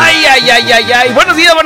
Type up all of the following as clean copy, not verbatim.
Ay. Buenos días.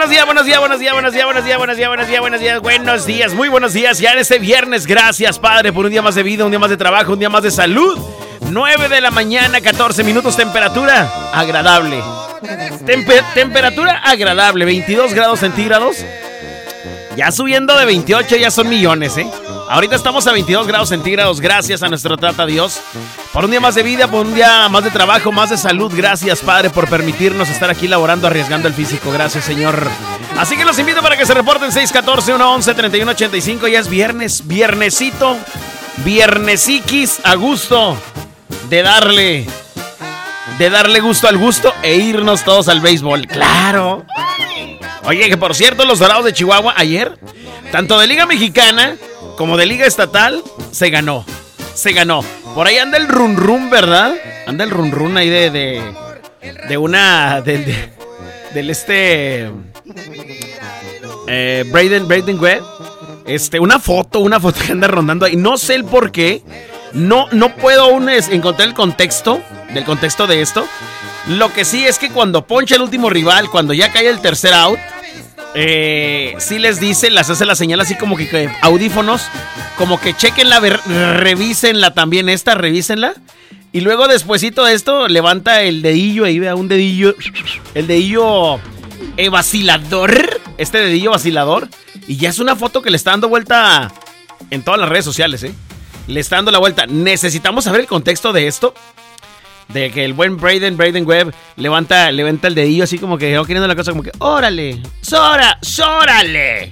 Muy buenos días. Ya en este viernes, gracias, Padre, por un día más de vida, un día más de trabajo, un día más de salud. 9 de la mañana, 14 minutos, temperatura agradable. Temperatura agradable, 22 grados centígrados. Ya subiendo de 28, ya son millones, ¿eh? Ahorita estamos a 22 grados centígrados, gracias a nuestro Tata Dios. Por un día más de vida, por un día más de trabajo, más de salud. Gracias, Padre, por permitirnos estar aquí laborando, arriesgando el físico. Gracias, Señor. Así que los invito para que se reporten 614-111-3185. Ya es viernes, viernesito, viernesiquis, a gusto de darle gusto al gusto e irnos todos al béisbol. ¡Claro! Oye, que por cierto, los Dorados de Chihuahua ayer, tanto de Liga Mexicana como de Liga Estatal, se ganó. Por ahí anda el run, ¿verdad? Anda el run ahí del Braden Webb. Una foto que anda rondando ahí. No sé el por qué. No puedo aún encontrar el contexto de esto. Lo que sí es que cuando poncha el último rival, cuando ya cae el tercer out, sí les dice, les hace la señal así como que audífonos, como que chequenla, revísenla también revísenla. Y luego despuesito de esto levanta el dedillo, ahí vea un dedillo, el dedillo vacilador, dedillo vacilador. Y ya es una foto que le está dando vuelta en todas las redes sociales, le está dando la vuelta. Necesitamos saber el contexto de esto. De que el buen Braden Webb levanta el dedillo así como que queriendo la cosa como que ¡órale! ¡Sórale!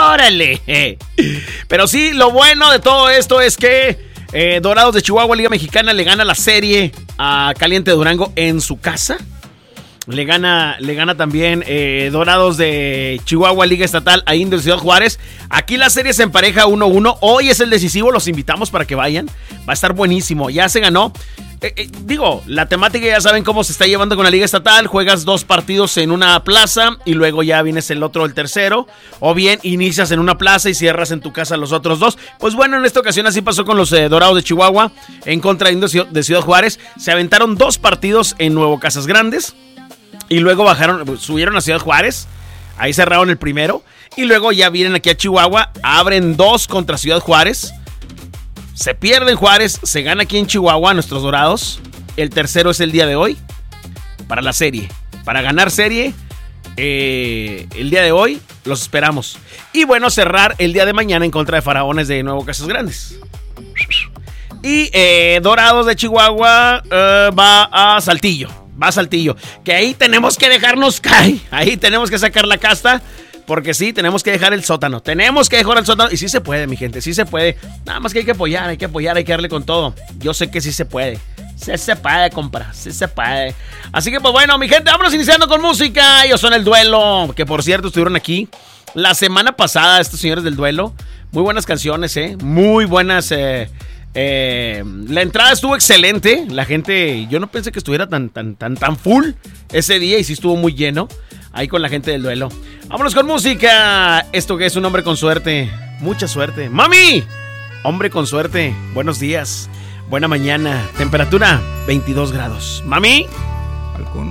Pero sí, lo bueno de todo esto es que Dorados de Chihuahua, Liga Mexicana, le gana la serie a Caliente Durango en su casa. Le gana también Dorados de Chihuahua, Liga Estatal, a Indios de Ciudad Juárez. Aquí la serie se empareja 1-1. Hoy es el decisivo, los invitamos para que vayan. Va a estar buenísimo, ya se ganó. La temática ya saben cómo se está llevando con la Liga Estatal. Juegas 2 partidos en una plaza y luego ya vienes el tercero. O bien inicias en una plaza y cierras en tu casa los otros 2. Pues bueno, en esta ocasión así pasó con los Dorados de Chihuahua en contra de Indios de Ciudad Juárez. Se aventaron 2 partidos en Nuevo Casas Grandes. Y luego subieron a Ciudad Juárez. Ahí cerraron el primero. Y luego ya vienen aquí a Chihuahua. Abren 2 contra Ciudad Juárez. Se pierde en Juárez. Se gana aquí en Chihuahua nuestros Dorados. El tercero es el día de hoy. Para la serie. Para ganar serie. El día de hoy los esperamos. Y bueno, cerrar el día de mañana en contra de Faraones de Nuevo Casas Grandes. Y Dorados de Chihuahua va a Saltillo. Que ahí tenemos que dejarnos caer. Ahí tenemos que sacar la casta. Porque sí, tenemos que dejar el sótano. Y sí se puede, mi gente, sí se puede. Nada más que hay que apoyar, hay que darle con todo. Yo sé que sí se puede. Sí se puede, compa. Sí se puede. Así que pues bueno, mi gente, vámonos iniciando con música. Ellos son El Duelo. Que por cierto estuvieron aquí la semana pasada, estos señores del Duelo. Muy buenas canciones, muy buenas. La entrada estuvo excelente. La gente, yo no pensé que estuviera tan full ese día. Y sí estuvo muy lleno ahí con la gente del Duelo. Vámonos con música. Esto que es un hombre con suerte. Mucha suerte. ¡Mami! Hombre con suerte. Buenos días. Buena mañana. Temperatura 22 grados. ¡Mami! Algunos